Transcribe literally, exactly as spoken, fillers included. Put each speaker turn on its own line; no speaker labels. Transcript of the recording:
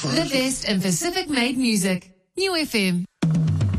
The best in Pacific made music. New F M.